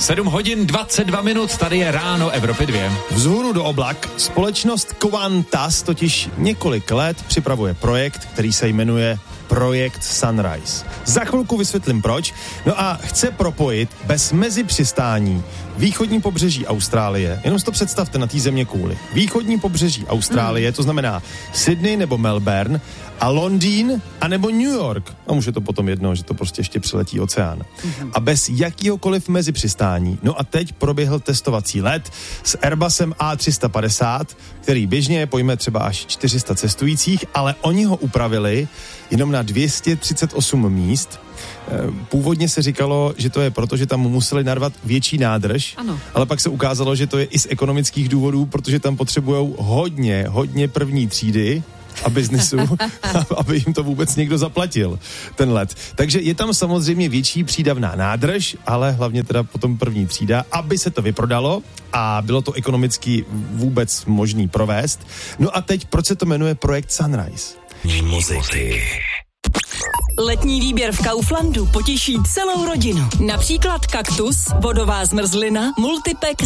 7 hodin 22 minut, tady je ráno Evropy 2. Vzhůru do oblak společnost Qantas totiž několik let připravuje projekt, který se jmenuje Projekt Sunrise. Za chvilku vysvětlím proč. No a chce propojit bez mezipřistání východní pobřeží Austrálie. Jenom si to představte na té země kouli. Východní pobřeží Austrálie, to znamená Sydney nebo Melbourne a Londýn a nebo New York. A už je to potom jedno, že to prostě ještě přiletí oceán. A bez jakýhokoliv mezipřistání. No a teď proběhl testovací let s Airbusem A350, který běžně pojme třeba až 400 cestujících, ale oni ho upravili jenom na 238 míst. Původně se říkalo, že to je proto, že tam museli narvat větší nádrž, ano. Ale pak se ukázalo, že to je i z ekonomických důvodů, protože tam potřebujou hodně první třídy a biznesu, aby jim to vůbec někdo zaplatil, ten let. Takže je tam samozřejmě větší přídavná nádrž, ale hlavně teda potom první třída, aby se to vyprodalo a bylo to ekonomicky vůbec možný provést. No a teď, proč se to jmenuje Projekt Sunrise? Muziky. Letní výběr v Kauflandu potěší celou rodinu. Například kaktus, vodová zmrzlina, multipack